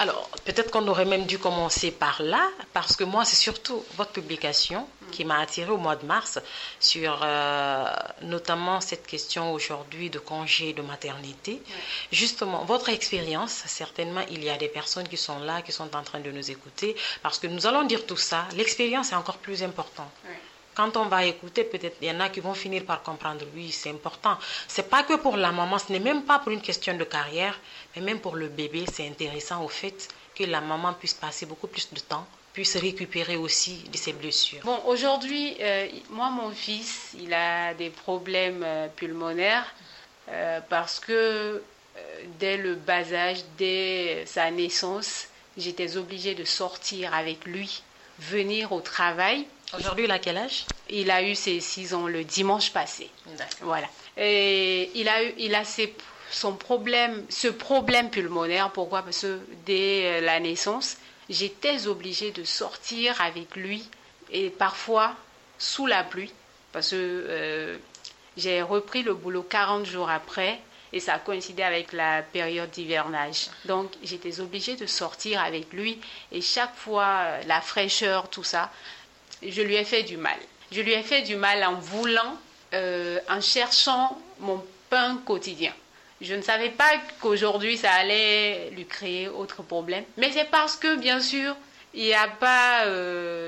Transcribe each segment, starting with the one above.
Alors, peut-être qu'on aurait même dû commencer par là, parce que moi, c'est surtout votre publication qui m'a attirée au mois de mars sur notamment cette question aujourd'hui de congé de maternité. Oui. Justement, votre expérience, certainement, il y a des personnes qui sont là, qui sont en train de nous écouter, parce que nous allons dire tout ça, l'expérience est encore plus importante. Oui. Quand on va écouter, peut-être il y en a qui vont finir par comprendre, oui, c'est important. Ce n'est pas que pour la maman, ce n'est même pas pour une question de carrière, mais même pour le bébé, c'est intéressant au fait que la maman puisse passer beaucoup plus de temps, puisse récupérer aussi de ses blessures. Bon, aujourd'hui, moi, mon fils, il a des problèmes pulmonaires parce que dès le bas âge, dès sa naissance, j'étais obligée de sortir avec lui, venir au travail. Aujourd'hui, il a quel âge? Il a eu ses 6 ans le dimanche passé. D'accord. Voilà. Et il a ce problème pulmonaire. Pourquoi? Parce que dès la naissance, j'étais obligée de sortir avec lui et parfois sous la pluie parce que j'ai repris le boulot 40 jours après et ça coïncidait avec la période d'hivernage. Donc, j'étais obligée de sortir avec lui et chaque fois, la fraîcheur, tout ça, je lui ai fait du mal. Je lui ai fait du mal en voulant, en cherchant mon pain quotidien. Je ne savais pas qu'aujourd'hui, ça allait lui créer autre problème. Mais c'est parce que, bien sûr, il n'y a pas de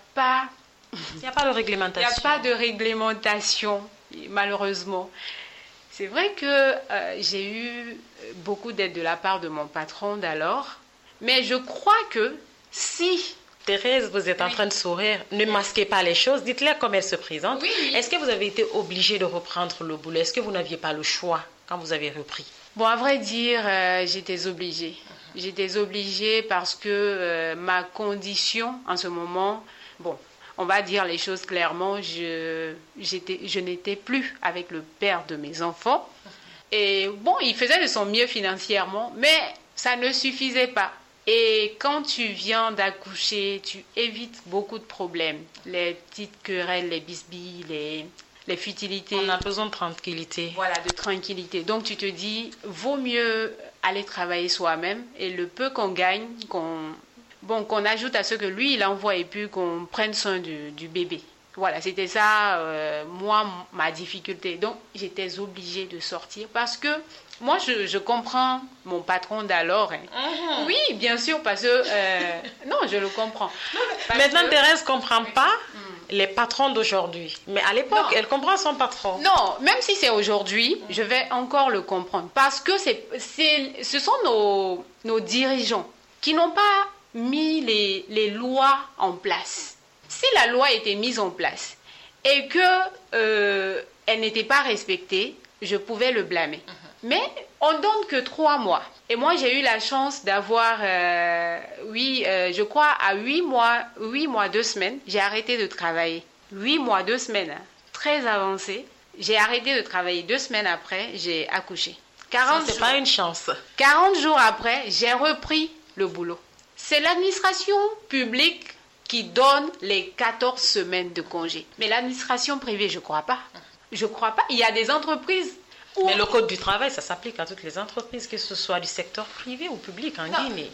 réglementation. Il n'y a pas de réglementation, malheureusement. C'est vrai que j'ai eu beaucoup d'aide de la part de mon patron d'alors. Mais je crois que si... Thérèse, vous êtes en train de sourire. Ne masquez pas les choses. Dites-les comme elles se présentent. Oui. Est-ce que vous avez été obligée de reprendre le boulot? Est-ce que vous n'aviez pas le choix quand vous avez repris? Bon, à vrai dire, j'étais obligée. J'étais obligée parce que ma condition en ce moment, bon, on va dire les choses clairement, je n'étais plus avec le père de mes enfants. Et bon, il faisait de son mieux financièrement, mais ça ne suffisait pas. Et quand tu viens d'accoucher, tu évites beaucoup de problèmes. Les petites querelles, les bisbilles, les futilités. On a besoin de tranquillité. Voilà, de tranquillité. Donc tu te dis, vaut mieux aller travailler soi-même et le peu qu'on gagne, qu'on ajoute à ce que lui il envoie et puis qu'on prenne soin du bébé. Voilà, c'était ça, moi, ma difficulté. Donc j'étais obligée de sortir parce que moi, je comprends mon patron d'alors. Hein. Uh-huh. Oui, bien sûr, parce que... non, je le comprends. Maintenant, Thérèse ne comprend pas les patrons d'aujourd'hui. Mais à l'époque, elle comprend son patron. Non, même si c'est aujourd'hui, je vais encore le comprendre. Parce que ce sont nos dirigeants qui n'ont pas mis les lois en place. Si la loi était mise en place et qu'elle n'était pas respectée, je pouvais le blâmer. Mais on ne donne que 3 mois. Et moi, j'ai eu la chance d'avoir, je crois, à 8 mois, 2 semaines, j'ai arrêté de travailler. 8 mois, 2 semaines, hein, très avancé. J'ai arrêté de travailler 2 semaines après, j'ai accouché. C'est pas une chance. 40 jours après, j'ai repris le boulot. C'est l'administration publique qui donne les 14 semaines de congé. Mais l'administration privée, je ne crois pas. Je ne crois pas. Il y a des entreprises... Mais le code du travail, ça s'applique à toutes les entreprises, que ce soit du secteur privé ou public en Guinée.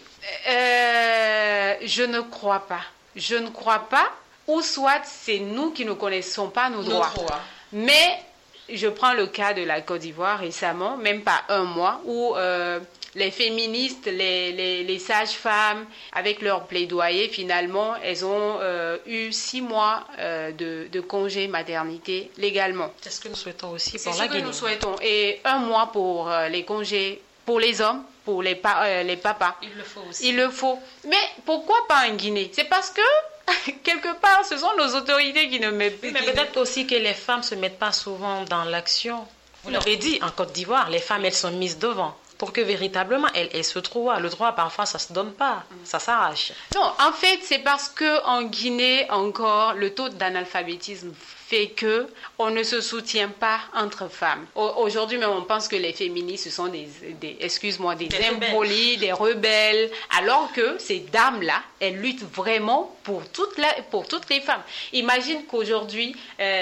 Je ne crois pas. Je ne crois pas. Ou soit c'est nous qui ne connaissons pas nos droits. Mais je prends le cas de la Côte d'Ivoire récemment, même pas 1 mois, où les féministes, les sages-femmes, avec leur plaidoyer, finalement, elles ont eu 6 mois de congé maternité légalement. C'est ce que nous souhaitons aussi pour la Guinée. C'est ce que nous souhaitons. Et 1 mois pour les congés pour les hommes, pour les papas. Il le faut aussi. Il le faut. Mais pourquoi pas en Guinée? C'est parce que, quelque part, ce sont nos autorités qui ne mettent pas. Mais peut-être aussi que les femmes ne se mettent pas souvent dans l'action. Vous l'avez dit, en Côte d'Ivoire, les femmes, elles sont mises devant. Pour que véritablement, elles se trouvent. Le droit, parfois, ça ne se donne pas. Ça s'arrache. Non, en fait, c'est parce qu'en Guinée, encore, le taux d'analphabétisme fait que on ne se soutient pas entre femmes. Aujourd'hui, même, on pense que les féministes, ce sont des impolis, des rebelles, alors que ces dames-là, elles luttent vraiment pour toutes les femmes. Imagine qu'aujourd'hui,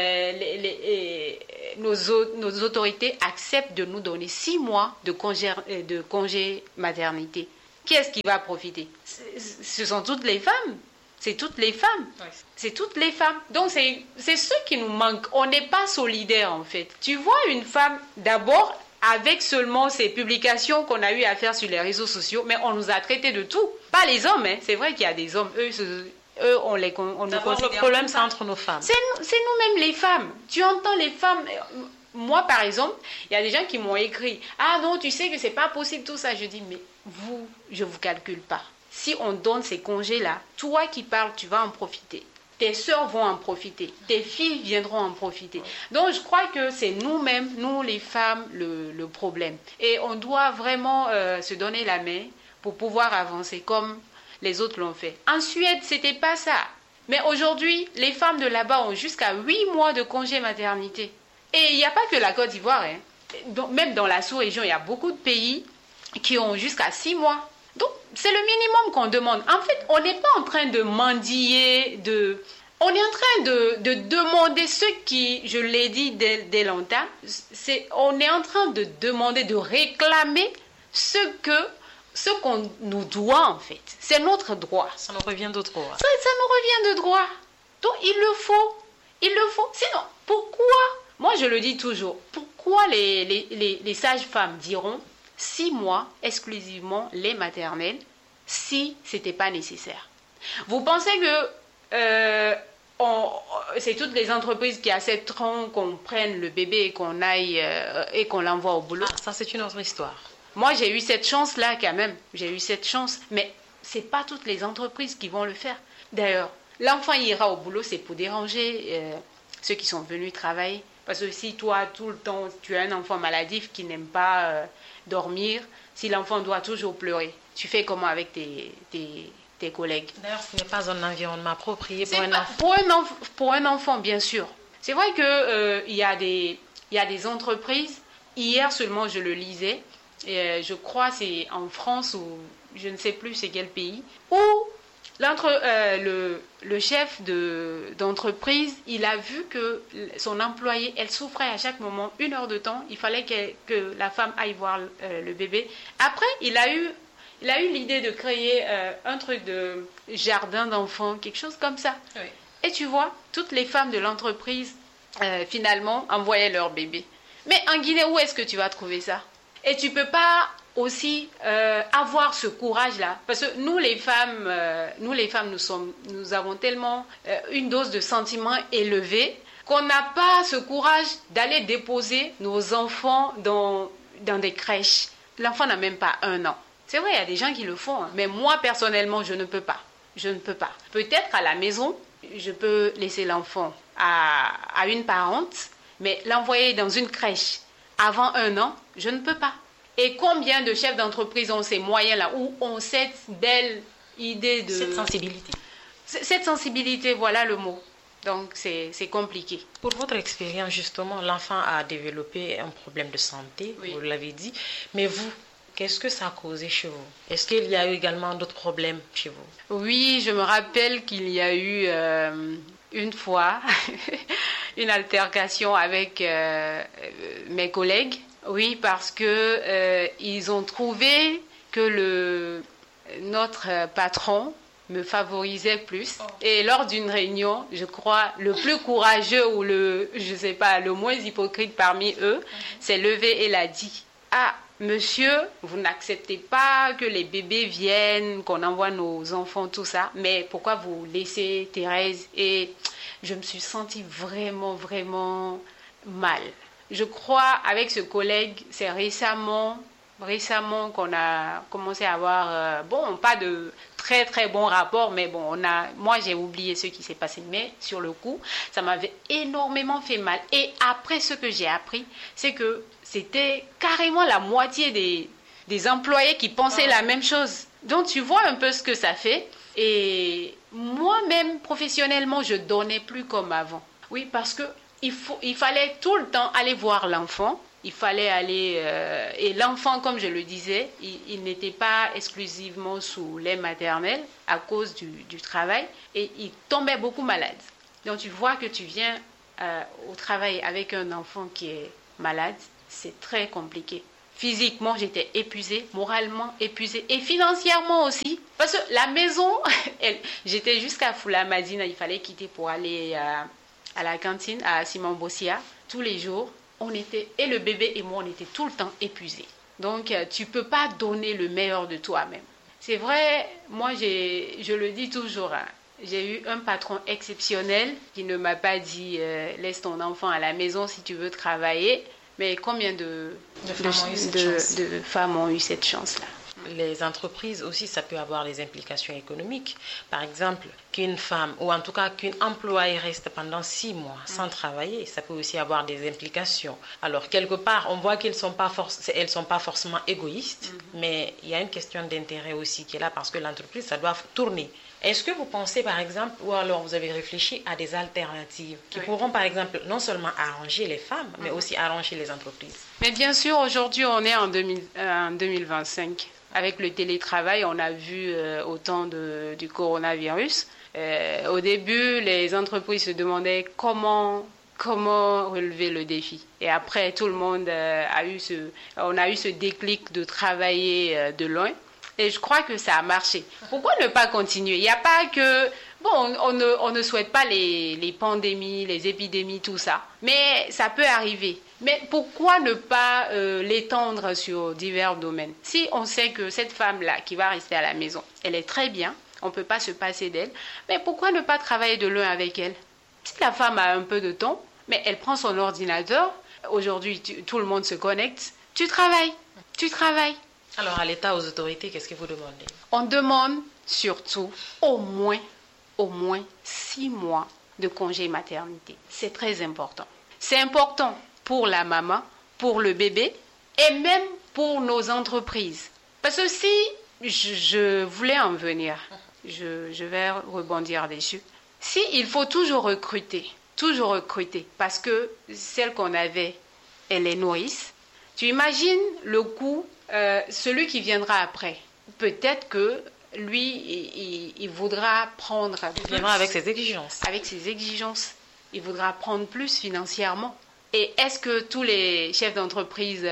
nos autorités acceptent de nous donner 6 mois de congé maternité. Qui est-ce qui va profiter? Ce sont toutes les femmes. C'est toutes les femmes. Oui. C'est toutes les femmes. Donc, c'est ce qui nous manque. On n'est pas solidaires, en fait. Tu vois une femme, d'abord, avec seulement ces publications qu'on a eu à faire sur les réseaux sociaux, mais on nous a traités de tout. Pas les hommes, hein. C'est vrai qu'il y a des hommes, eux on nous considère. Le problème, c'est entre nos femmes. C'est nous-mêmes les femmes. Tu entends les femmes. Moi, par exemple, il y a des gens qui m'ont écrit « Ah non, tu sais que c'est pas possible tout ça. » Je dis « Mais vous, je vous calcule pas. Si on donne ces congés-là, toi qui parles, tu vas en profiter. Tes sœurs vont en profiter. Tes filles viendront en profiter. Donc, je crois que c'est nous-mêmes, nous les femmes, le problème. Et on doit vraiment se donner la main pour pouvoir avancer comme les autres l'ont fait. En Suède, c'était pas ça. Mais aujourd'hui, les femmes de là-bas ont jusqu'à 8 mois de congé maternité. Et il n'y a pas que la Côte d'Ivoire. Hein. Donc, même dans la sous-région, il y a beaucoup de pays qui ont jusqu'à 6 mois. Donc, c'est le minimum qu'on demande. En fait, on n'est pas en train de mendier, on est en train de demander ce qui, je l'ai dit dès longtemps, on est en train de demander, de réclamer ce qu'on nous doit, en fait. C'est notre droit. Ça nous revient de droit. Ça nous revient de droit. Donc, il le faut. Sinon, pourquoi, moi je le dis toujours, pourquoi les sages-femmes diront 6 mois exclusivement les maternelles si ce n'était pas nécessaire? Vous pensez que c'est toutes les entreprises qui accepteront qu'on prenne le bébé et qu'on aille et qu'on l'envoie au boulot? Ça, c'est une autre histoire. Moi, j'ai eu cette chance-là quand même. J'ai eu cette chance. Mais ce n'est pas toutes les entreprises qui vont le faire. D'ailleurs, l'enfant ira au boulot, c'est pour déranger ceux qui sont venus travailler. Parce que si toi, tout le temps, tu as un enfant maladif qui n'aime pas dormir, si l'enfant doit toujours pleurer, tu fais comment avec tes collègues? D'ailleurs, ce n'est pas un environnement approprié pour un enfant. Pour un enfant, bien sûr. C'est vrai qu'il y a des entreprises, hier seulement je le lisais, et je crois que c'est en France ou je ne sais plus c'est quel pays, où le chef d'entreprise, il a vu que son employée, elle souffrait à chaque moment 1 heure de temps. Il fallait que la femme aille voir le bébé. Après, il a eu l'idée de créer un truc de jardin d'enfants, quelque chose comme ça. Oui. Et tu vois, toutes les femmes de l'entreprise, finalement, envoyaient leur bébé. Mais en Guinée, où est-ce que tu vas trouver ça? Et tu ne peux pas aussi avoir ce courage-là. Parce que nous les femmes, nous avons tellement une dose de sentiments élevée qu'on n'a pas ce courage d'aller déposer nos enfants dans des crèches. L'enfant n'a même pas 1 an. C'est vrai, il y a des gens qui le font, hein, mais moi, personnellement, je ne peux pas. Je ne peux pas. Peut-être à la maison, je peux laisser l'enfant à une parente, mais l'envoyer dans une crèche avant 1 an, je ne peux pas. Et combien de chefs d'entreprise ont ces moyens-là, où ont cette belle idée de... Cette sensibilité. Cette sensibilité, voilà le mot. Donc, c'est compliqué. Pour votre expérience, justement, l'enfant a développé un problème de santé, oui. Vous l'avez dit. Mais vous, qu'est-ce que ça a causé chez vous? Est-ce qu'il y a eu également d'autres problèmes chez vous? Oui, je me rappelle qu'il y a eu une fois une altercation avec mes collègues. Oui, parce que ils ont trouvé que notre patron me favorisait plus. Oh. Et lors d'une réunion, je crois, le plus courageux ou le moins hypocrite parmi eux s'est levé et l'a dit. Ah, monsieur, vous n'acceptez pas que les bébés viennent, qu'on envoie nos enfants, tout ça, mais pourquoi vous laissez Thérèse? Et je me suis sentie vraiment, vraiment mal. Je crois, avec ce collègue, c'est récemment qu'on a commencé à avoir, pas de très très bons rapports, mais moi j'ai oublié ce qui s'est passé, mais sur le coup, ça m'avait énormément fait mal. Et après, ce que j'ai appris, c'est que c'était carrément la moitié des employés qui pensaient la même chose. Donc tu vois un peu ce que ça fait. Et moi-même, professionnellement, je donnais plus comme avant. Oui, parce que il fallait tout le temps aller voir l'enfant. Il fallait aller... et l'enfant, comme je le disais, il n'était pas exclusivement sous lait maternel à cause du travail. Et il tombait beaucoup malade. Donc, tu vois que tu viens au travail avec un enfant qui est malade, c'est très compliqué. Physiquement, j'étais épuisée, moralement épuisée et financièrement aussi. Parce que la maison, j'étais jusqu'à Foula-Madina, il fallait quitter pour aller à la cantine, à Simon Bossia, tous les jours. Et le bébé et moi, on était tout le temps épuisés. Donc, tu ne peux pas donner le meilleur de toi-même. C'est vrai, moi, je le dis toujours, hein, j'ai eu un patron exceptionnel qui ne m'a pas dit laisse ton enfant à la maison si tu veux travailler. Mais combien de femmes ont eu cette chance-là? Les entreprises aussi, ça peut avoir des implications économiques. Par exemple, qu'une femme, ou en tout cas qu'une employée reste pendant 6 mois sans travailler, ça peut aussi avoir des implications. Alors, quelque part, on voit qu'elles ne sont pas forcément égoïstes, mais il y a une question d'intérêt aussi qui est là parce que l'entreprise, ça doit tourner. Est-ce que vous pensez, par exemple, ou alors vous avez réfléchi à des alternatives qui pourront, par exemple, non seulement arranger les femmes, mais aussi arranger les entreprises? Mais bien sûr, aujourd'hui, on est en 2025. Avec le télétravail, on a vu au temps du coronavirus. Au début, les entreprises se demandaient comment relever le défi. Et après, tout le monde on a eu ce déclic de travailler de loin. Et je crois que ça a marché. Pourquoi ne pas continuer? Il n'y a pas que... Bon, on ne souhaite pas les pandémies, les épidémies, tout ça. Mais ça peut arriver. Mais pourquoi ne pas l'étendre sur divers domaines? Si on sait que cette femme-là qui va rester à la maison, elle est très bien, on ne peut pas se passer d'elle, mais pourquoi ne pas travailler de loin avec elle? Si la femme a un peu de temps, mais elle prend son ordinateur, aujourd'hui tout le monde se connecte, tu travailles. Alors, à l'État, aux autorités, qu'est-ce que vous demandez? On demande surtout au moins 6 mois de congé maternité. C'est très important. C'est important pour la maman, pour le bébé et même pour nos entreprises. Parce que si je voulais en venir, je vais rebondir dessus. Si il faut toujours recruter, parce que celle qu'on avait, elle est nourrice, tu imagines le coût, celui qui viendra après. Peut-être que lui, il voudra prendre plus. Il viendra avec ses exigences. Avec ses exigences. Il voudra prendre plus financièrement. Et est-ce que tous les chefs d'entreprise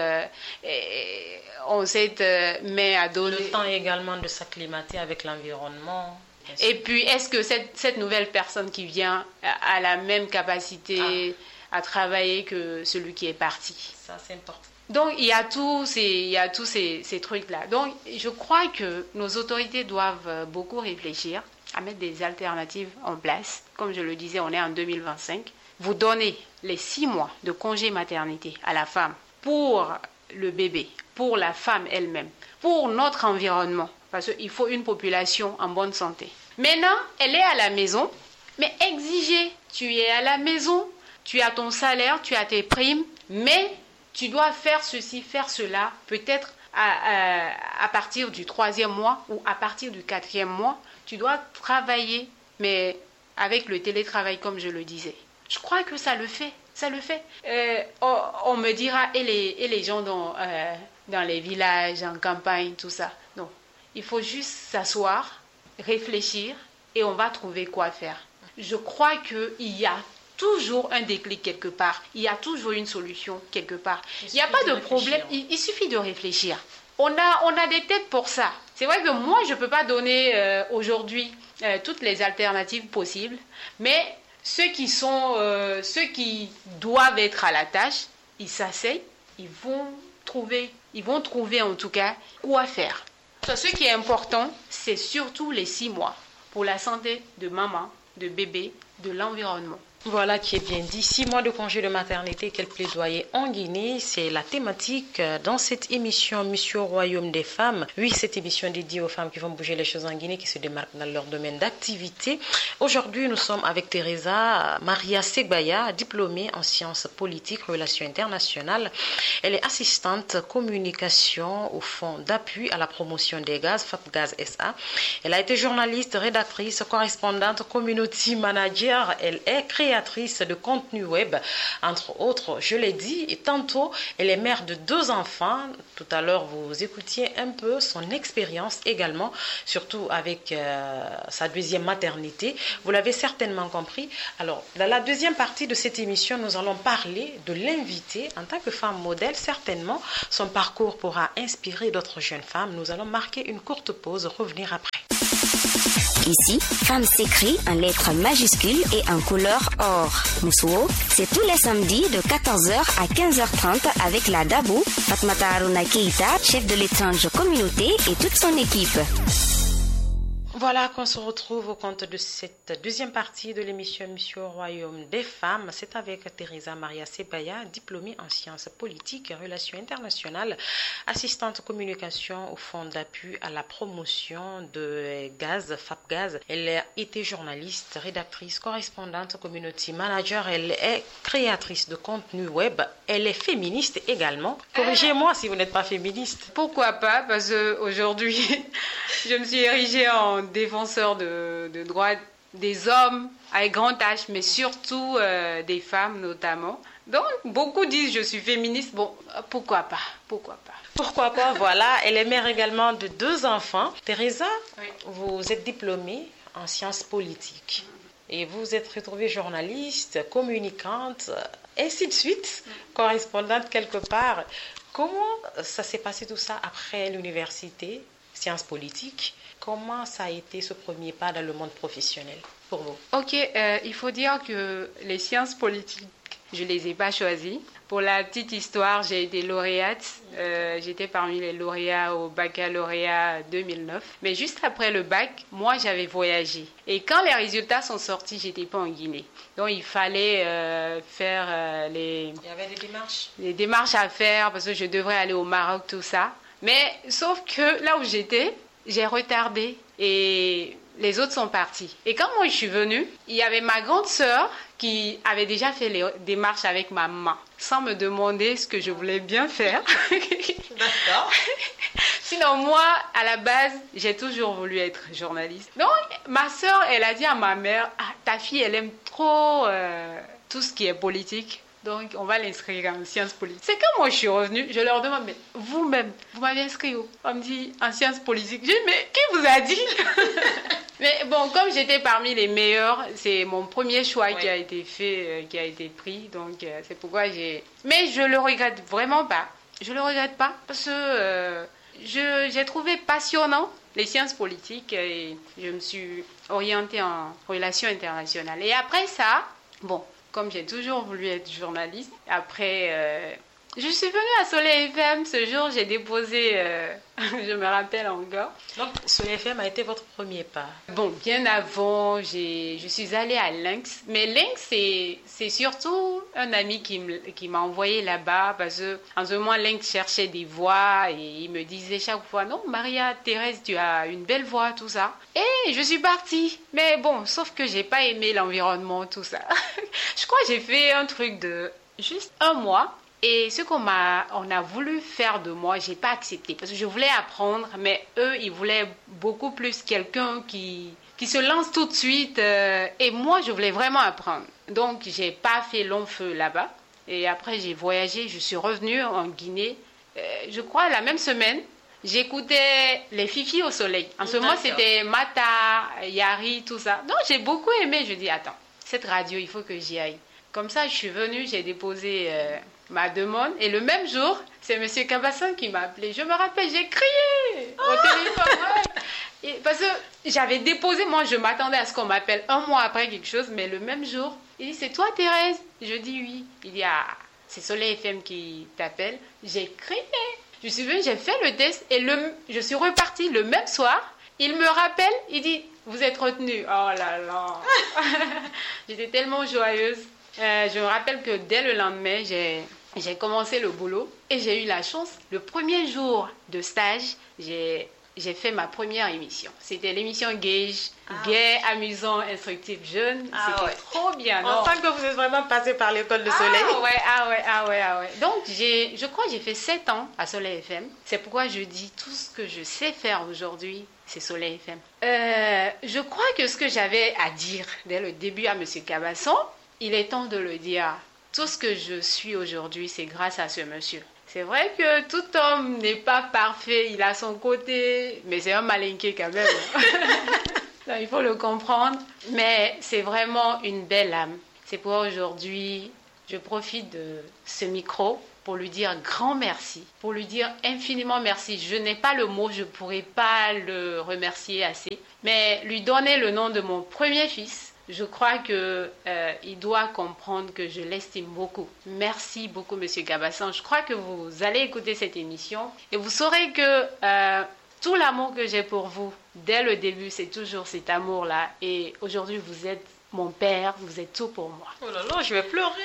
ont cette main à donner? Le temps également de s'acclimater avec l'environnement. Et puis, est-ce que cette nouvelle personne qui vient a la même capacité à travailler que celui qui est parti? Ça, c'est important. Donc, il y a tous ces trucs-là. Donc, je crois que nos autorités doivent beaucoup réfléchir à mettre des alternatives en place. Comme je le disais, on est en 2025. Vous donnez les 6 mois de congé maternité à la femme pour le bébé, pour la femme elle-même, pour notre environnement, parce qu'il faut une population en bonne santé. Maintenant, elle est à la maison, mais exigez, tu es à la maison, tu as ton salaire, tu as tes primes, mais tu dois faire ceci, faire cela, peut-être à partir du 3e mois ou à partir du 4e mois, tu dois travailler, mais avec le télétravail, comme je le disais. Je crois que ça le fait. On me dira, et les gens dans les villages, en campagne, tout ça. Non, il faut juste s'asseoir, réfléchir, et on va trouver quoi faire. Je crois qu'il y a toujours un déclic quelque part. Il y a toujours une solution quelque part. Il n'y a pas de problème. Il suffit de réfléchir. On a des têtes pour ça. C'est vrai que moi, je ne peux pas donner aujourd'hui toutes les alternatives possibles, mais ceux qui doivent être à la tâche, ils s'asseyent, ils vont trouver en tout cas quoi faire. Ce qui est important, c'est surtout les 6 mois pour la santé de maman, de bébé, de l'environnement. Voilà qui est bien dit. 6 mois de congé de maternité, quel plaidoyer en Guinée. C'est la thématique dans cette émission Monsieur au Royaume des femmes. Oui, cette émission dédiée aux femmes qui vont bouger les choses en Guinée, qui se démarquent dans leur domaine d'activité. Aujourd'hui, nous sommes avec Teresa Maria Segbaya, diplômée en sciences politiques, relations internationales. Elle est assistante communication au Fonds d'appui à la promotion des gaz, FAPGaz SA. Elle a été journaliste, rédactrice, correspondante, community manager. Elle est créatrice créatrice de contenu web, entre autres, je l'ai dit, et tantôt, elle est mère de 2 enfants. Tout à l'heure, vous écoutiez un peu son expérience également, surtout avec sa deuxième maternité. Vous l'avez certainement compris. Alors, dans la deuxième partie de cette émission, nous allons parler de l'invité en tant que femme modèle. Certainement, son parcours pourra inspirer d'autres jeunes femmes. Nous allons marquer une courte pause, revenir après. Ici, femme s'écrit en lettres majuscules et en couleur or. Moussuo, c'est tous les samedis de 14h à 15h30 avec la Dabou, Fatmata Aruna Keita, chef de l'étrange communauté et toute son équipe. Voilà qu'on se retrouve au compte de cette deuxième partie de l'émission Mission au Royaume des femmes. C'est avec Teresa Maria Sebaya, diplômée en sciences politiques et relations internationales, assistante communication au Fonds d'appui à la promotion de Gaz, FAPGaz. Elle a été journaliste, rédactrice, correspondante, community manager. Elle est créatrice de contenu web. Elle est féministe également. Corrigez-moi si vous n'êtes pas féministe. Pourquoi pas? Parce qu'aujourd'hui, je me suis érigée en défenseur de droits des hommes avec grand H, mais surtout des femmes notamment. Donc, beaucoup disent je suis féministe. Bon, pourquoi pas? Pourquoi pas, voilà. Elle est mère également de 2 enfants. Teresa, oui. Vous êtes diplômée en sciences politiques. Et vous êtes retrouvée journaliste, communicante, ainsi de suite, correspondante quelque part. Comment ça s'est passé tout ça après l'université, sciences politiques? Comment ça a été ce premier pas dans le monde professionnel pour vous? Ok, il faut dire que les sciences politiques, je ne les ai pas choisies. Pour la petite histoire, j'ai été lauréate. J'étais parmi les lauréats au baccalauréat 2009. Mais juste après le bac, moi, j'avais voyagé. Et quand les résultats sont sortis, je n'étais pas en Guinée. Donc, il fallait faire Il y avait les démarches à faire parce que je devrais aller au Maroc, tout ça. Mais sauf que là où j'étais, j'ai retardé et les autres sont partis. Et quand moi je suis venue, il y avait ma grande sœur qui avait déjà fait les démarches avec ma maman, sans me demander ce que je voulais bien faire. D'accord. Sinon, moi, à la base, j'ai toujours voulu être journaliste. Donc, ma sœur, elle a dit à ma mère, ta fille, elle aime trop tout ce qui est politique. Donc, on va l'inscrire en sciences politiques. C'est quand moi je suis revenue, je leur demande, mais vous-même, vous m'avez inscrit où? On me dit, en sciences politiques. Je dis, mais qui vous a dit? Mais bon, comme j'étais parmi les meilleurs, c'est mon premier choix qui a été fait, qui a été pris. Donc, c'est pourquoi Mais je le regrette vraiment pas. Je le regrette pas parce que j'ai trouvé passionnant les sciences politiques et je me suis orientée en relations internationales. Et après ça, bon, comme j'ai toujours voulu être journaliste, après, je suis venue à Soleil FM. Ce jour, j'ai déposé, je me rappelle encore. Donc, Soleil FM a été votre premier pas. Bon, bien avant, je suis allée à Lynx. Mais Lynx, c'est surtout un ami qui m'a envoyé là-bas parce que, en ce moment, Lynx cherchait des voix et il me disait chaque fois, non, Maria, Thérèse, tu as une belle voix, tout ça. Et je suis partie. Mais bon, sauf que j'ai pas aimé l'environnement, tout ça. Je crois que j'ai fait un truc de juste 1 mois. Et ce qu'on a voulu faire de moi, j'ai pas accepté parce que je voulais apprendre, mais eux, ils voulaient beaucoup plus quelqu'un qui se lance tout de suite. Et moi, je voulais vraiment apprendre. Donc, j'ai pas fait long feu là-bas. Et après, j'ai voyagé, je suis revenue en Guinée. Je crois la même semaine, j'écoutais les Fifi au soleil. En ce moment, c'était Mata, Yari, tout ça. Donc, j'ai beaucoup aimé. Je dis, attends, cette radio, il faut que j'y aille. Comme ça, je suis venue, j'ai déposé ma demande. Et le même jour, c'est M. Cabasson qui m'a appelé. Je me rappelle, j'ai crié au téléphone. Ouais. Et parce que j'avais déposé, moi, je m'attendais à ce qu'on m'appelle 1 mois après quelque chose. Mais le même jour, il dit, c'est toi, Thérèse? Je dis oui. Il dit, c'est Soleil FM qui t'appelle. J'ai crié. Je suis venue, j'ai fait le test. Et je suis repartie le même soir. Il me rappelle, il dit, vous êtes retenue. Oh là là. J'étais tellement joyeuse. Je me rappelle que dès le lendemain, j'ai commencé le boulot et j'ai eu la chance. Le premier jour de stage, j'ai fait ma première émission. C'était l'émission Gage, Gay, amusant, instructif, jeune. C'était trop bien. On sent que vous êtes vraiment passé par l'école de Soleil. Ah ouais. Donc, je crois que j'ai fait 7 ans à Soleil FM. C'est pourquoi je dis tout ce que je sais faire aujourd'hui, c'est Soleil FM. Je crois que ce que j'avais à dire dès le début à M. Cabasson, il est temps de le dire. Tout ce que je suis aujourd'hui, c'est grâce à ce monsieur. C'est vrai que tout homme n'est pas parfait, il a son côté, mais c'est un malinqué quand même. Donc, il faut le comprendre. Mais c'est vraiment une belle âme. C'est pourquoi aujourd'hui, je profite de ce micro pour lui dire grand merci, pour lui dire infiniment merci. Je n'ai pas le mot, je ne pourrais pas le remercier assez. Mais lui donner le nom de mon premier fils, je crois qu'il doit comprendre que je l'estime beaucoup. Merci beaucoup, Monsieur Gabassan. Je crois que vous allez écouter cette émission et vous saurez que tout l'amour que j'ai pour vous, dès le début, c'est toujours cet amour-là. Et aujourd'hui, vous êtes mon père, vous êtes tout pour moi. Oh là là, je vais pleurer.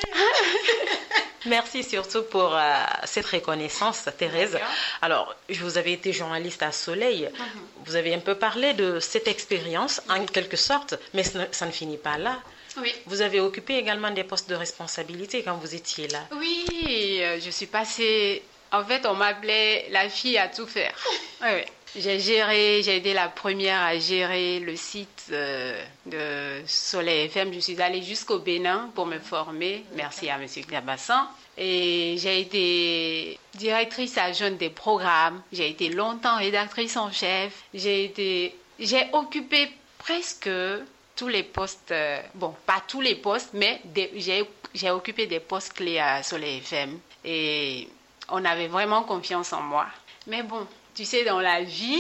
Merci surtout pour cette reconnaissance, Thérèse. D'accord. Alors, vous avez été journaliste à Soleil. Vous avez un peu parlé de cette expérience, en quelque sorte, mais ça ne finit pas là. Oui. Vous avez occupé également des postes de responsabilité quand vous étiez là. Oui, je suis passée... En fait, on m'appelait la fille à tout faire. Oui, oui. J'ai été la première à gérer le site de Soleil FM. Je suis allée jusqu'au Bénin pour me former. Merci à M. Gabassan. Et j'ai été directrice adjointe des programmes. J'ai été longtemps rédactrice en chef. J'ai occupé presque tous les postes. Bon, pas tous les postes, mais j'ai occupé des postes clés à Soleil FM. Et on avait vraiment confiance en moi. Mais bon, tu sais, dans la vie,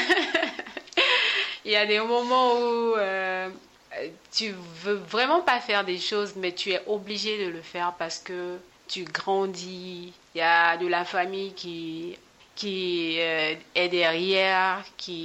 il y a des moments où tu veux vraiment pas faire des choses, mais tu es obligé de le faire parce que tu grandis. Il y a de la famille qui est derrière,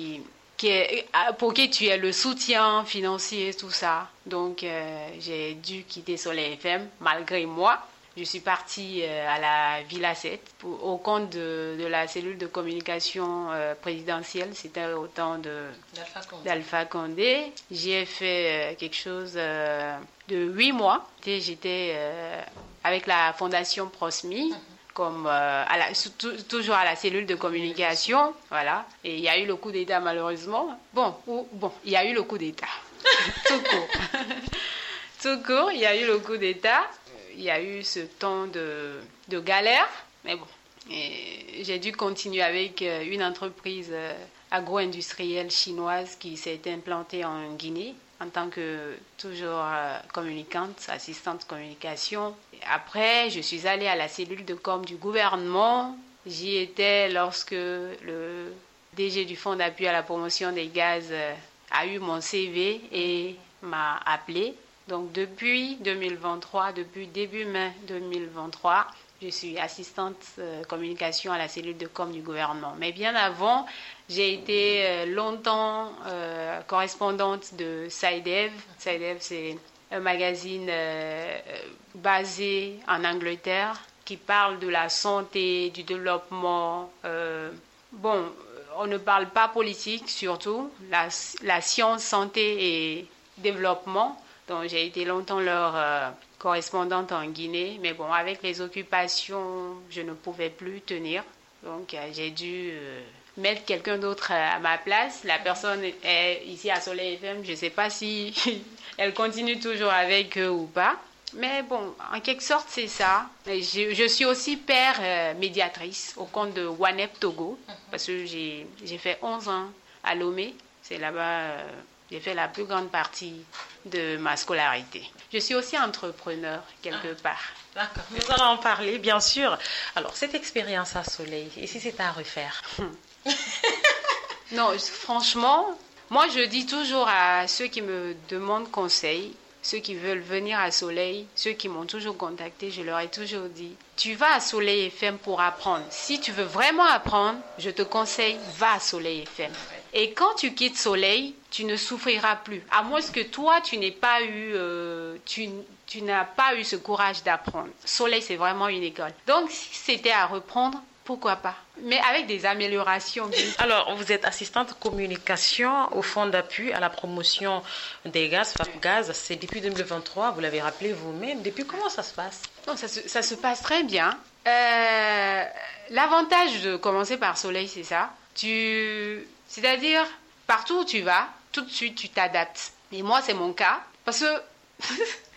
pour qui tu es le soutien financier, tout ça. Donc, j'ai dû quitter Soleil FM malgré moi. Je suis partie à la Villa 7 au compte de la cellule de communication présidentielle. C'était au temps d'Alpha Condé. J'y ai fait quelque chose de 8 mois. J'étais avec la fondation Prosmi, comme toujours à la cellule de communication. Voilà. Et il y a eu le coup d'État malheureusement. Bon, il y a eu le coup d'État. Tout court. Tout court, il y a eu le coup d'État. Il y a eu ce temps de galère, mais bon, j'ai dû continuer avec une entreprise agro-industrielle chinoise qui s'est implantée en Guinée en tant que toujours communicante, assistante communication. Après, je suis allée à la cellule de com du gouvernement. J'y étais lorsque le DG du Fonds d'appui à la promotion des gaz a eu mon CV et m'a appelée. Donc depuis 2023, depuis début mai 2023, je suis assistante communication à la cellule de com du gouvernement. Mais bien avant, j'ai été longtemps correspondante de SciDev. SciDev, c'est un magazine basé en Angleterre qui parle de la santé, du développement. On ne parle pas politique surtout, la science, santé et développement. Donc, j'ai été longtemps leur correspondante en Guinée, mais bon, avec les occupations, je ne pouvais plus tenir. Donc, j'ai dû mettre quelqu'un d'autre à ma place. La personne est ici à Soleil FM. Je ne sais pas si elle continue toujours avec eux ou pas. Mais bon, en quelque sorte, c'est ça. Je suis aussi père médiatrice au compte de WANEP Togo, parce que j'ai fait 11 ans à Lomé. C'est là-bas... j'ai fait la plus grande partie de ma scolarité. Je suis aussi entrepreneur quelque part. D'accord, nous allons en parler, bien sûr. Alors, cette expérience à Soleil, et si c'était à refaire? Non, franchement, moi je dis toujours à ceux qui me demandent conseil, ceux qui veulent venir à Soleil, ceux qui m'ont toujours contacté, je leur ai toujours dit, tu vas à Soleil FM pour apprendre. Si tu veux vraiment apprendre, je te conseille, va à Soleil FM. Et quand tu quittes Soleil, tu ne souffriras plus. À moins que toi, tu n'aies pas eu, tu n'as pas eu ce courage d'apprendre. Soleil, c'est vraiment une école. Donc, si c'était à reprendre, pourquoi pas? Mais avec des améliorations. Alors, vous êtes assistante communication au Fonds d'appui à la promotion des gaz, FAPGaz. C'est depuis 2023, vous l'avez rappelé vous-même. Depuis comment ça se passe? Non, ça se passe très bien. L'avantage de commencer par Soleil, c'est ça. C'est-à-dire, partout où tu vas, tout de suite, tu t'adaptes. Et moi, c'est mon cas. Parce que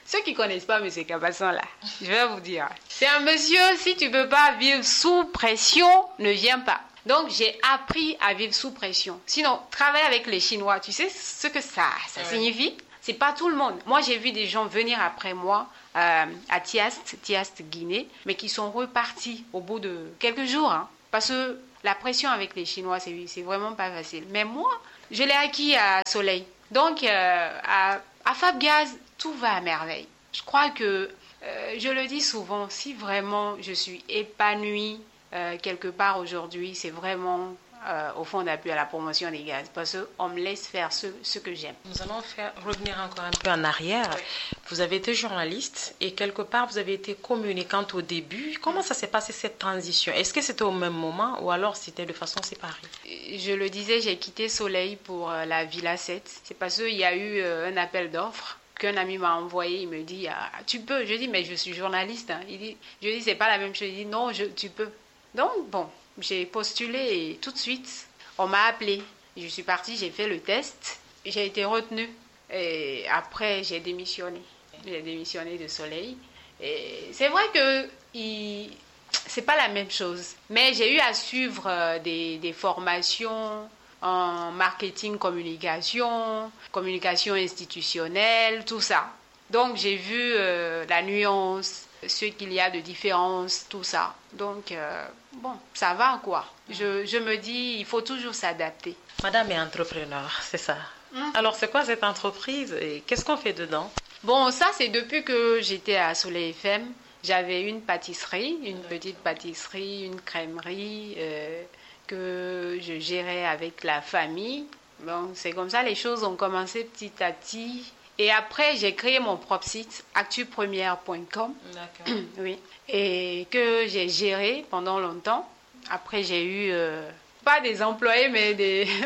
Ceux qui ne connaissent pas M. Kabassan, là, je vais vous dire. C'est un monsieur, si tu ne peux pas vivre sous pression, ne viens pas. Donc, j'ai appris à vivre sous pression. Sinon, travailler avec les Chinois, tu sais ce que ça signifie? C'est pas tout le monde. Moi, j'ai vu des gens venir après moi à Tiast, Guinée, mais qui sont repartis au bout de quelques jours. Hein, parce que la pression avec les Chinois, c'est vraiment pas facile. Mais moi, je l'ai acquis à Soleil. Donc, à Fabgaz, tout va à merveille. Je crois que, je le dis souvent, si vraiment je suis épanouie quelque part aujourd'hui, c'est vraiment au fond d'appui à la promotion des gaz, parce qu'on me laisse faire ce que j'aime. Nous allons revenir encore un peu en arrière. Oui. Vous avez été journaliste et quelque part vous avez été communicante au début. Comment ça s'est passé cette transition? Est-ce que c'était au même moment ou alors c'était de façon séparée? Je le disais, j'ai quitté Soleil pour la Villa 7. C'est parce qu'il y a eu un appel d'offres qu'un ami m'a envoyé. Il me dit, tu peux. Je dis, mais je suis journaliste. Hein. Je dis, c'est pas la même chose. Il dit, non, tu peux. Donc, bon, j'ai postulé et tout de suite, on m'a appelé. Je suis partie, j'ai fait le test, j'ai été retenue. Et après, j'ai démissionné. J'ai démissionné de Soleil. Et c'est vrai que c'est pas la même chose. Mais j'ai eu à suivre des formations en marketing, communication institutionnelle, tout ça. Donc, j'ai vu la nuance, ce qu'il y a de différence, tout ça. Donc, bon, ça va quoi. Je me dis, il faut toujours s'adapter. Madame est entrepreneur, c'est ça. Alors, c'est quoi cette entreprise et qu'est-ce qu'on fait dedans? Bon, ça, c'est depuis que j'étais à Soleil FM. J'avais une pâtisserie, une petite pâtisserie, une crèmerie que je gérais avec la famille. Bon, c'est comme ça, les choses ont commencé petit à petit. Et après, j'ai créé mon propre site, actupremière.com. D'accord. Oui. Et que j'ai géré pendant longtemps. Après, j'ai eu, pas des employés, mais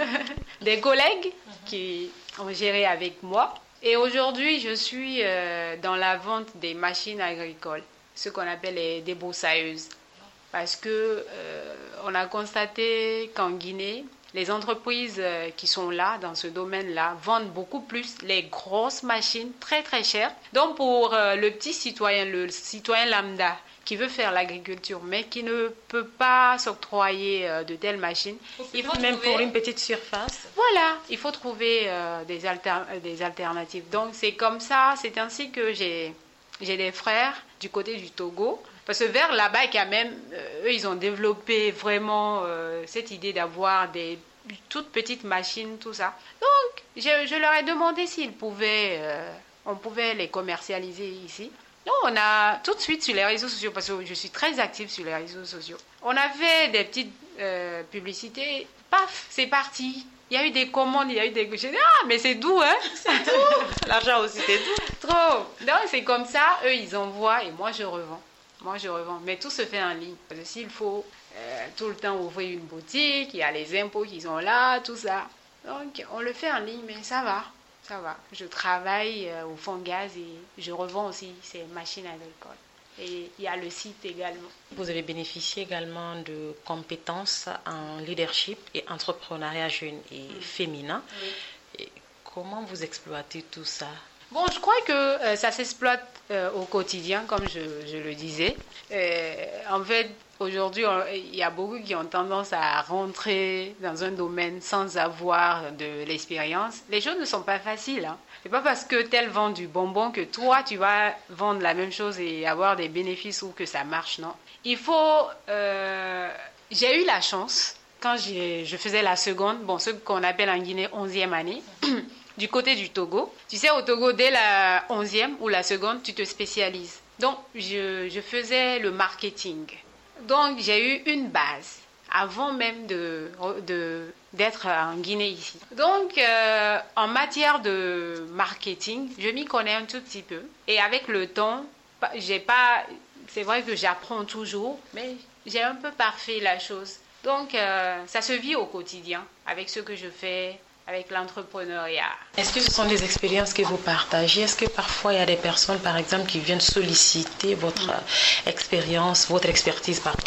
des collègues qui ont géré avec moi. Et aujourd'hui, je suis dans la vente des machines agricoles, ce qu'on appelle les débroussailleuses. Parce que on a constaté qu'en Guinée, les entreprises qui sont là, dans ce domaine-là, vendent beaucoup plus les grosses machines très très chères. Donc pour le petit citoyen, le citoyen lambda qui veut faire l'agriculture, mais qui ne peut pas s'octroyer de telles machines, il faut même trouver... pour une petite surface. Voilà, il faut trouver des alternatives. Donc c'est comme ça, c'est ainsi que j'ai des frères du côté du Togo. Parce que vers là-bas, quand même, eux, ils ont développé vraiment cette idée d'avoir des toutes petites machines, tout ça. Donc, je leur ai demandé s'ils pouvaient, on pouvait les commercialiser ici. Donc, on a tout de suite sur les réseaux sociaux, parce que je suis très active sur les réseaux sociaux. On a fait des petites publicités, paf, c'est parti. Il y a eu des commandes, il y a eu des... J'ai dit, mais c'est doux, hein. C'est doux. L'argent aussi, c'est doux. Trop. Donc, c'est comme ça, eux, ils envoient et moi, je revends. Mais tout se fait en ligne. Parce que s'il faut tout le temps ouvrir une boutique, il y a les impôts qui sont là, tout ça. Donc, on le fait en ligne, mais ça va. Je travaille au fond gaz et je revends aussi ces machines agricoles. Et il y a le site également. Vous avez bénéficié également de compétences en leadership et entrepreneuriat jeune et féminin. Oui. Et comment vous exploitez tout ça? Bon, je crois que ça s'exploite au quotidien, comme je le disais. En fait, aujourd'hui, il y a beaucoup qui ont tendance à rentrer dans un domaine sans avoir de l'expérience. Les choses ne sont pas faciles. Hein. C'est pas parce que tel vend du bonbon que toi, tu vas vendre la même chose et avoir des bénéfices ou que ça marche, non. Il faut... j'ai eu la chance, quand je faisais la seconde, bon, ce qu'on appelle en Guinée 11e année, du côté du Togo. Tu sais, au Togo, dès la 11e ou la seconde, tu te spécialises. Donc, je faisais le marketing. Donc, j'ai eu une base avant même d'être en Guinée ici. Donc, en matière de marketing, je m'y connais un tout petit peu. Et avec le temps, c'est vrai que j'apprends toujours, mais j'ai un peu parfait la chose. Donc, ça se vit au quotidien avec ce que je fais, avec l'entrepreneuriat. Est-ce que ce sont des expériences que vous partagez? Est-ce que parfois il y a des personnes, par exemple, qui viennent solliciter votre expérience, votre expertise, pardon?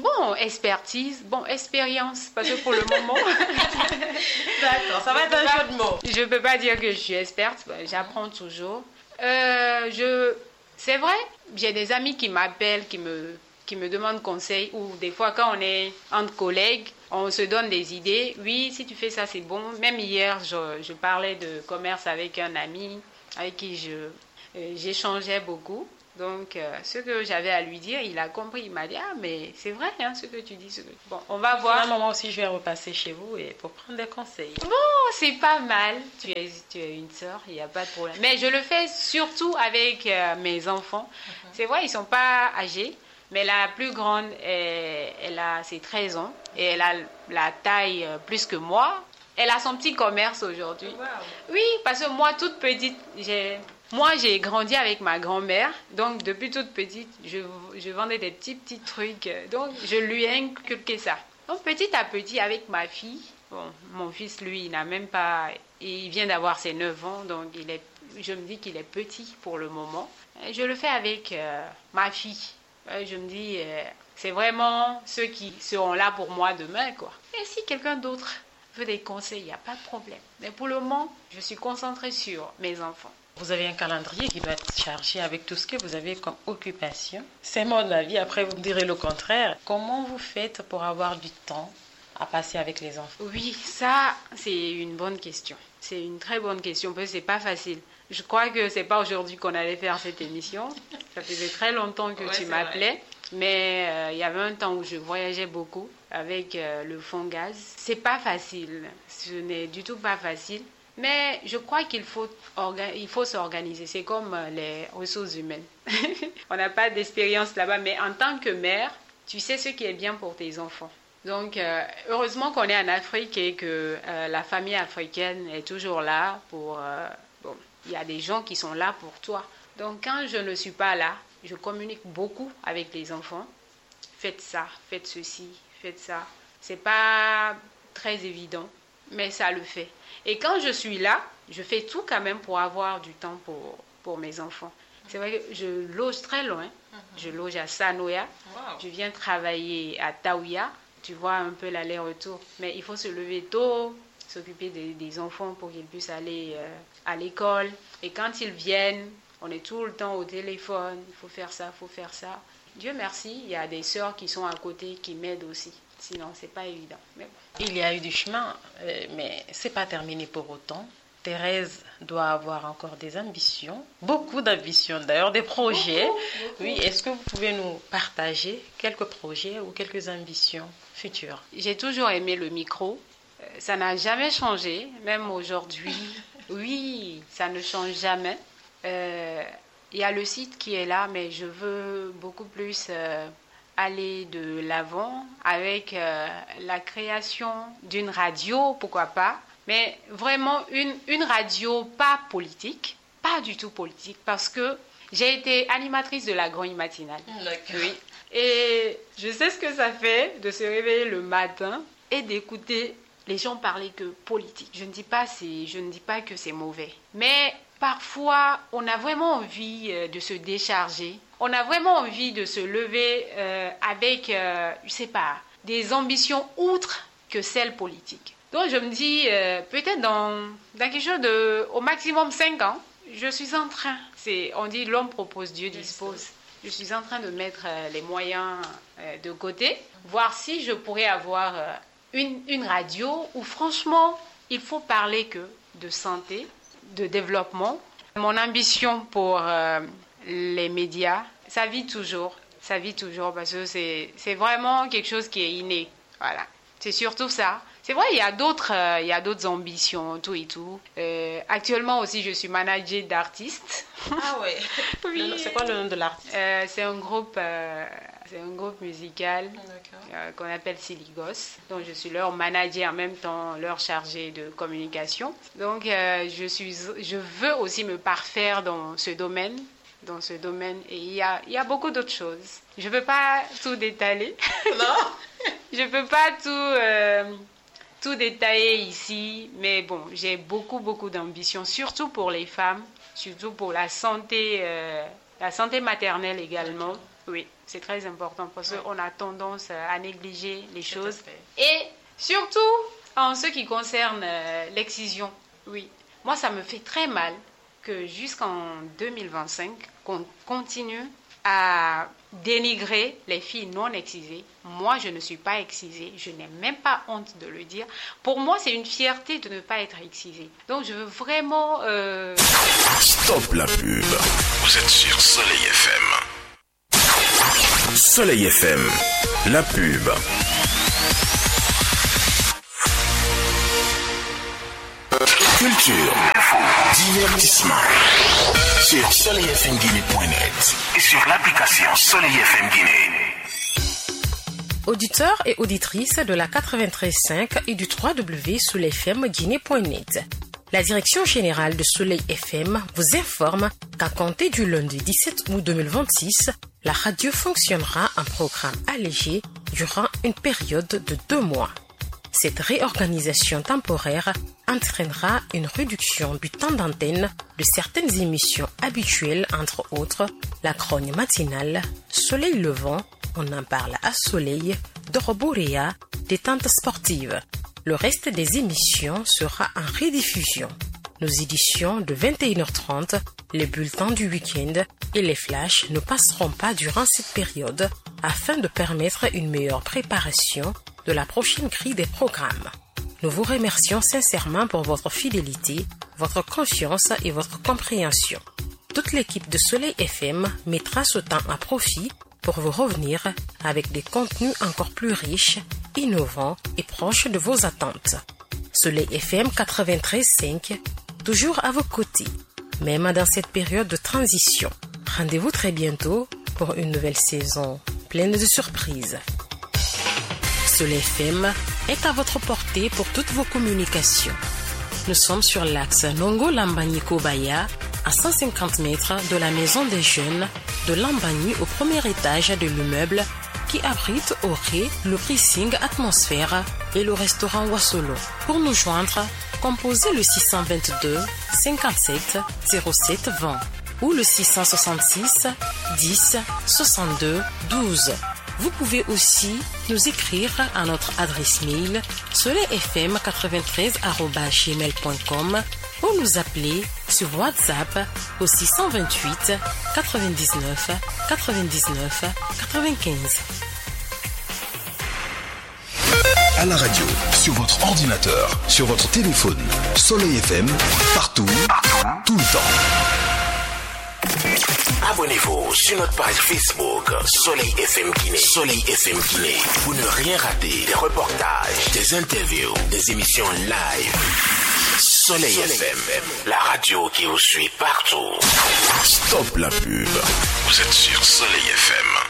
Expérience, parce que pour le moment... D'accord, ça va être un jeu de mots. Je ne peux pas dire que je suis experte, j'apprends toujours. C'est vrai, j'ai des amis qui m'appellent, qui me demandent conseil, ou des fois quand on est entre collègues, on se donne des idées. Oui, si tu fais ça, c'est bon. Même hier, je parlais de commerce avec un ami avec qui j'échangeais beaucoup. Donc, ce que j'avais à lui dire, il a compris. Il m'a dit, ah, mais c'est vrai, hein, ce que tu dis. Bon, on va voir. Moi aussi, je vais repasser chez vous et pour prendre des conseils. Bon, c'est pas mal. Tu es une sœur, il n'y a pas de problème. Mais je le fais surtout avec mes enfants. C'est vrai, ils ne sont pas âgés. Mais la plus grande, elle a ses 13 ans et elle a la taille plus que moi. Elle a son petit commerce aujourd'hui. Wow. Oui, parce que moi, toute petite, j'ai grandi avec ma grand-mère. Donc, depuis toute petite, je vendais des petits trucs. Donc, je lui ai inculqué ça. Donc, petit à petit, avec ma fille, bon, mon fils, lui, il n'a même pas... Il vient d'avoir ses 9 ans, donc je me dis qu'il est petit pour le moment. Je le fais avec ma fille. Je me dis, c'est vraiment ceux qui seront là pour moi demain, quoi. Et si quelqu'un d'autre veut des conseils, il n'y a pas de problème. Mais pour le moment, je suis concentrée sur mes enfants. Vous avez un calendrier qui doit être chargé avec tout ce que vous avez comme occupation. C'est mon avis, après vous me direz le contraire. Comment vous faites pour avoir du temps à passer avec les enfants? Oui, ça, c'est une bonne question. C'est une très bonne question, parce que c'est pas facile. Je crois que c'est pas aujourd'hui qu'on allait faire cette émission. Ça faisait très longtemps que tu m'appelais. Mais il y avait un temps où je voyageais beaucoup avec le fonds gaz. C'est pas facile. Ce n'est du tout pas facile. Mais je crois qu'il faut s'organiser. C'est comme les ressources humaines. On n'a pas d'expérience là-bas. Mais en tant que mère, tu sais ce qui est bien pour tes enfants. Donc, heureusement qu'on est en Afrique et que la famille africaine est toujours là pour... il y a des gens qui sont là pour toi. Donc, quand je ne suis pas là, je communique beaucoup avec les enfants. Faites ça, faites ceci, faites ça. C'est pas très évident, mais ça le fait. Et quand je suis là, je fais tout quand même pour avoir du temps pour mes enfants. C'est vrai que je loge très loin. Je loge à Sanoya. Wow. Je viens travailler à Taouya. Tu vois un peu l'aller-retour. Mais il faut se lever tôt, s'occuper des enfants pour qu'ils puissent aller à l'école. Et quand ils viennent, on est tout le temps au téléphone. Il faut faire ça, il faut faire ça. Dieu merci, il y a des sœurs qui sont à côté qui m'aident aussi. Sinon, c'est pas évident. Mais bon. Il y a eu du chemin, mais c'est pas terminé pour autant. Thérèse doit avoir encore des ambitions, beaucoup d'ambitions d'ailleurs, des projets. Beaucoup. Oui, est-ce que vous pouvez nous partager quelques projets ou quelques ambitions futures? J'ai toujours aimé le micro. Ça n'a jamais changé, même aujourd'hui. Oui, ça ne change jamais. Il y a le site qui est là, mais je veux beaucoup plus aller de l'avant avec la création d'une radio, pourquoi pas. Mais vraiment une radio pas politique, pas du tout politique, parce que j'ai été animatrice de la Grogne matinale. D'accord. Oui. Et je sais ce que ça fait de se réveiller le matin et d'écouter les gens parler que politique. Je ne dis pas que c'est mauvais, mais parfois on a vraiment envie de se décharger. On a vraiment envie de se lever avec, je sais pas, des ambitions outre que celles politiques. Donc je me dis, peut-être dans quelque chose au maximum 5 ans, je suis en train, on dit l'homme propose, Dieu dispose. Je suis en train de mettre les moyens de côté, voir si je pourrais avoir une radio où franchement, il faut parler que de santé, de développement. Mon ambition pour les médias, ça vit toujours parce que c'est vraiment quelque chose qui est inné. Voilà, c'est surtout ça. C'est vrai, il y a d'autres ambitions, tout et tout. Actuellement aussi, je suis manager d'artistes. Ah ouais. Oui. C'est quoi le nom de l'artiste? C'est un groupe musical qu'on appelle Siligos. Donc, je suis leur manager, en même temps leur chargée de communication. Donc, je veux aussi me parfaire dans ce domaine. Et il y a beaucoup d'autres choses. Je ne peux pas tout détailler. Non. Je ne peux pas tout détailler ici, mais bon, j'ai beaucoup d'ambition, surtout pour les femmes, surtout pour la santé maternelle également. Oui, c'est très important parce qu'on a tendance à négliger les choses. Et surtout en ce qui concerne l'excision. Oui, moi ça me fait très mal que jusqu'en 2025, qu'on continue à dénigrer les filles non excisées. Moi, je ne suis pas excisée. Je n'ai même pas honte de le dire. Pour moi, c'est une fierté de ne pas être excisée. Donc, je veux vraiment... Stop la pub. Vous êtes sur Soleil FM. Soleil FM, la pub. Culture, divertissement. Sur soleilfmguinée.net et sur l'application Soleil FM Guinée. Auditeurs et auditrices de la 93.5 et du www.soleilfmguinée.net. La direction générale de Soleil FM vous informe qu'à compter du lundi 17 août 2026, la radio fonctionnera en programme allégé durant une période de 2 mois. Cette réorganisation temporaire entraînera une réduction du temps d'antenne de certaines émissions habituelles, entre autres la grogne matinale, Soleil levant, on en parle à Soleil, Doroborea, détente sportive. Le reste des émissions sera en rediffusion. Nos éditions de 21h30, les bulletins du week-end et les flashs ne passeront pas durant cette période afin de permettre une meilleure préparation de la prochaine grille des programmes. Nous vous remercions sincèrement pour votre fidélité, votre confiance et votre compréhension. Toute l'équipe de Soleil FM mettra ce temps à profit pour vous revenir avec des contenus encore plus riches, innovants et proches de vos attentes. Soleil FM 93.5, toujours à vos côtés, même dans cette période de transition. Rendez-vous très bientôt pour une nouvelle saison pleine de surprises. Soleil FM est à votre portée pour toutes vos communications. Nous sommes sur l'axe Nongo-Lambani-Kobaya, à 150 mètres de la maison des jeunes de Lambani au premier étage de l'immeuble qui abrite au rez le pricing Atmosphère et le restaurant Wassolo. Pour nous joindre, composez le 622 57 07 20 ou le 666 10 62 12. Vous pouvez aussi nous écrire à notre adresse mail soleilfm93@gmail.com ou nous appeler sur WhatsApp au 628 99 99 95. À la radio, sur votre ordinateur, sur votre téléphone, Soleil FM, partout, tout le temps. Abonnez-vous sur notre page Facebook Soleil FM Guinée. Soleil FM Guinée. Pour ne rien rater des reportages, des interviews, des émissions live. Soleil FM, la radio qui vous suit partout. Stop la pub. Vous êtes sur Soleil FM.